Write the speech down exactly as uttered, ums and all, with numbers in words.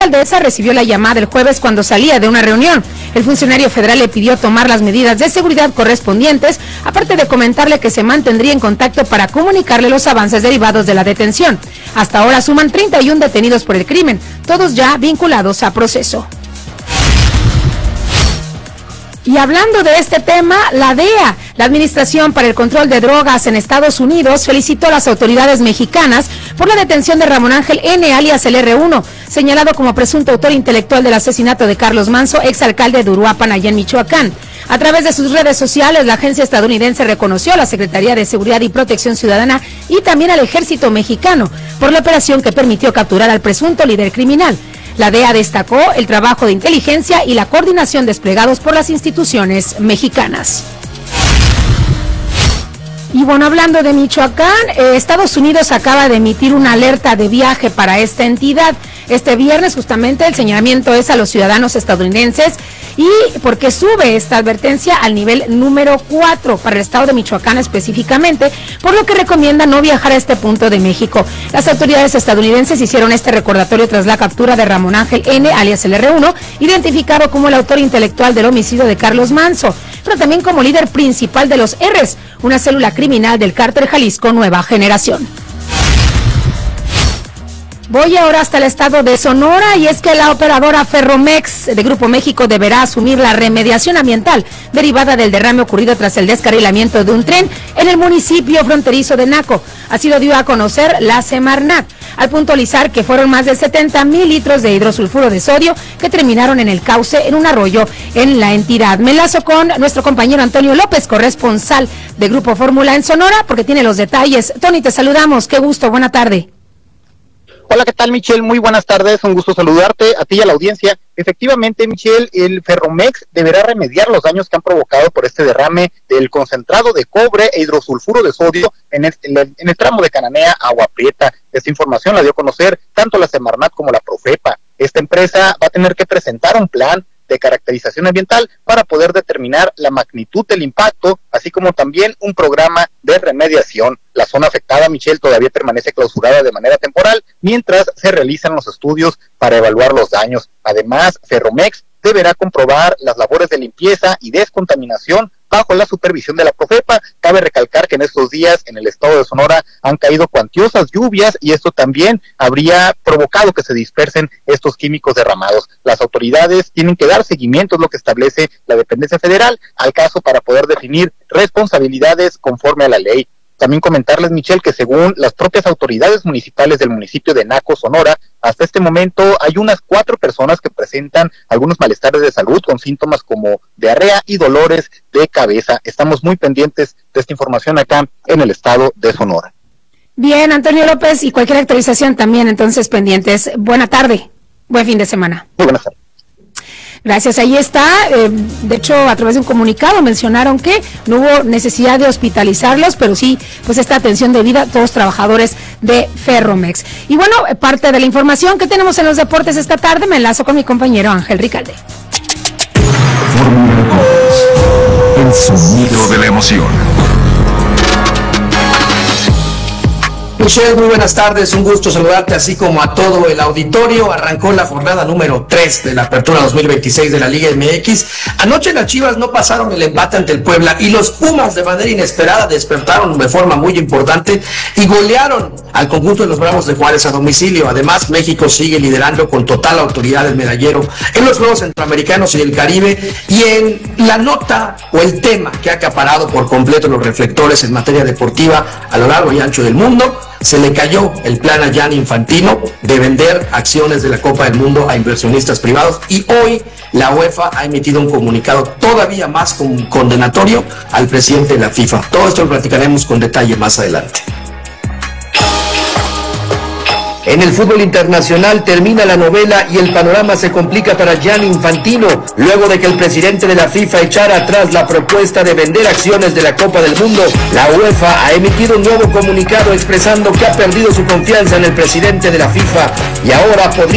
alcaldesa recibió la llamada el jueves cuando salía de una reunión. El funcionario federal le pidió tomar las medidas de seguridad correspondientes, aparte de comentarle que se mantendría en contacto para comunicarle los avances derivados de la detención. Hasta ahora suman treinta y uno detenidos por el crimen, todos ya vinculados a proceso. Y hablando de este tema, la D E A, la Administración para el Control de Drogas en Estados Unidos, felicitó a las autoridades mexicanas por la detención de Ramón Ángel N., alias el erre uno, señalado como presunto autor intelectual del asesinato de Carlos Manzo, exalcalde de Uruapan, allá en Michoacán. A través de sus redes sociales, la agencia estadounidense reconoció a la Secretaría de Seguridad y Protección Ciudadana y también al Ejército Mexicano por la operación que permitió capturar al presunto líder criminal. La D E A destacó el trabajo de inteligencia y la coordinación desplegados por las instituciones mexicanas. Y bueno, hablando de Michoacán, eh, Estados Unidos acaba de emitir una alerta de viaje para esta entidad. Este viernes justamente el señalamiento es a los ciudadanos estadounidenses y porque sube esta advertencia al nivel número cuatro para el estado de Michoacán específicamente, por lo que recomienda no viajar a este punto de México. Las autoridades estadounidenses hicieron este recordatorio tras la captura de Ramón Ángel N., alias el erre uno, identificado como el autor intelectual del homicidio de Carlos Manzo, pero también como líder principal de los R's, una célula criminal del cártel Jalisco Nueva Generación. Voy ahora hasta el estado de Sonora y es que la operadora Ferromex de Grupo México deberá asumir la remediación ambiental derivada del derrame ocurrido tras el descarrilamiento de un tren en el municipio fronterizo de Naco. Así lo dio a conocer la Semarnat, al puntualizar que fueron más de setenta mil litros de hidrosulfuro de sodio que terminaron en el cauce en un arroyo en la entidad. Me enlazo con nuestro compañero Antonio López, corresponsal de Grupo Fórmula en Sonora, porque tiene los detalles. Tony, te saludamos. Qué gusto. Buena tarde. Hola, ¿qué tal, Michelle? Muy buenas tardes, un gusto saludarte a ti y a la audiencia. Efectivamente, Michelle, el Ferromex deberá remediar los daños que han provocado por este derrame del concentrado de cobre e hidrosulfuro de sodio en el, en el, en el tramo de Cananea a Agua Prieta. Esta información la dio a conocer tanto la Semarnat como la Profepa. Esta empresa va a tener que presentar un plan de caracterización ambiental para poder determinar la magnitud del impacto, así como también un programa de remediación. La zona afectada, Michelle, todavía permanece clausurada de manera temporal mientras se realizan los estudios para evaluar los daños. Además, Ferromex deberá comprobar las labores de limpieza y descontaminación bajo la supervisión de la Profepa. Cabe recalcar que en estos días en el estado de Sonora han caído cuantiosas lluvias y esto también habría provocado que se dispersen estos químicos derramados. Las autoridades tienen que dar seguimiento, es lo que establece la dependencia federal, al caso para poder definir responsabilidades conforme a la ley. También comentarles, Michelle, que según las propias autoridades municipales del municipio de Naco, Sonora, hasta este momento hay unas cuatro personas que presentan algunos malestares de salud con síntomas como diarrea y dolores de cabeza. Estamos muy pendientes de esta información acá en el estado de Sonora. Bien, Antonio López, y cualquier actualización también entonces pendientes. Buena tarde, buen fin de semana. Muy buenas tardes. Gracias, ahí está. Eh, de hecho, a través de un comunicado mencionaron que no hubo necesidad de hospitalizarlos, pero sí, pues esta atención debida a todos los trabajadores de Ferromex. Y bueno, parte de la información que tenemos en los deportes esta tarde, me enlazo con mi compañero Ángel Ricalde. Fórmula dos, el sonido de la emoción. Michelle, muy buenas tardes, un gusto saludarte así como a todo el auditorio. Arrancó la jornada número tres de la apertura dos mil veintiséis de la Liga M X. Anoche las Chivas no pasaron el empate ante el Puebla y los Pumas de manera inesperada despertaron de forma muy importante y golearon al conjunto de los Bravos de Juárez a domicilio. Además, México sigue liderando con total autoridad el medallero en los Juegos Centroamericanos y el Caribe, y en la nota o el tema que ha acaparado por completo los reflectores en materia deportiva a lo largo y ancho del mundo, se le cayó el plan a Gianni Infantino de vender acciones de la Copa del Mundo a inversionistas privados, y hoy la UEFA ha emitido un comunicado todavía más condenatorio al presidente de la FIFA. Todo esto lo platicaremos con detalle más adelante. En el fútbol internacional termina la novela y el panorama se complica para Gianni Infantino, luego de que el presidente de la FIFA echara atrás la propuesta de vender acciones de la Copa del Mundo. La UEFA ha emitido un nuevo comunicado expresando que ha perdido su confianza en el presidente de la FIFA y ahora podría